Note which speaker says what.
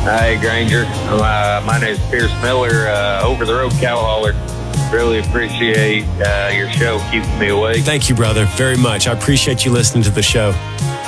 Speaker 1: Hi, Granger. My name is Pierce Miller, Over the Road Cow Hauler. Really appreciate your show keeping me awake.
Speaker 2: Thank you, brother, very much. I appreciate you listening to the show.